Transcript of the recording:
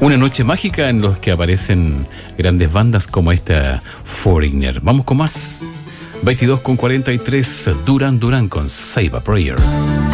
Una noche mágica en los que aparecen grandes bandas como esta Foreigner. Vamos con más. 22:43, Duran Duran con Save a Prayer.